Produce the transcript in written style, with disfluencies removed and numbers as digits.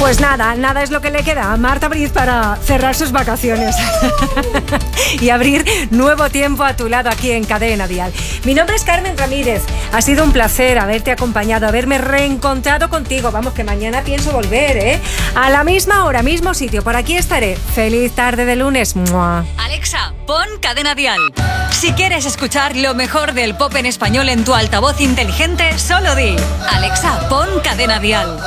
Pues nada es lo que le queda a Marta Briz para cerrar sus vacaciones y abrir nuevo tiempo a tu lado aquí en Cadena Dial. Mi nombre es Carmen Ramírez. Ha sido un placer haberte acompañado, haberme reencontrado contigo. Vamos, que mañana pienso volver, ¿eh? A la misma hora, mismo sitio. Por aquí estaré. Feliz tarde de lunes. ¡Mua! Alexa, pon Cadena Dial. Si quieres escuchar lo mejor del pop en español en tu altavoz inteligente, solo di: Alexa, pon Cadena Dial.